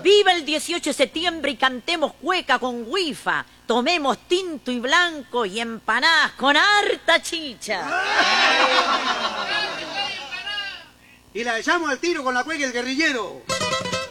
Viva el 18 de septiembre y cantemos cueca con guifa. Tomemos tinto y blanco y empanadas con harta chicha. Y la echamos al tiro con la cueca del guerrillero.